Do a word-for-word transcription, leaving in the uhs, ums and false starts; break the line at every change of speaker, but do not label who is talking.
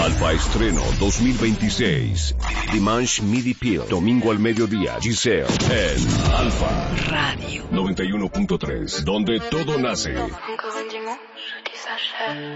Alfa Estreno dos mil veintiséis. Dimanche Midi Peel. Domingo al mediodía. Giselle en Alfa Radio noventa y uno punto tres, donde todo nace.